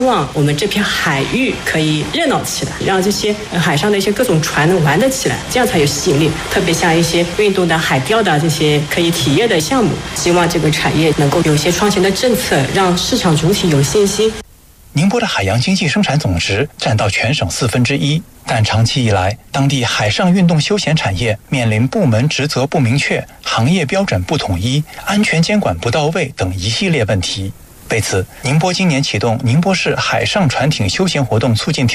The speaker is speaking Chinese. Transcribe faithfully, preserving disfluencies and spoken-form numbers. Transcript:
望我们这片海域可以热闹起来，让这些海上的一些各种船能玩得起来，这样才有吸引力。特别像一些运动的海钓的这些可以体验的项目，希望这个产业能够有一些创新的政策，让市场主体有信心。 宁波的海洋经济生产总值占到全省四分之一，但长期以来，当地海上运动休闲产业面临部门职责不明确、行业标准不统一、安全监管不到位等一系列问题。为此，宁波今年启动宁波市海上船艇休闲活动促进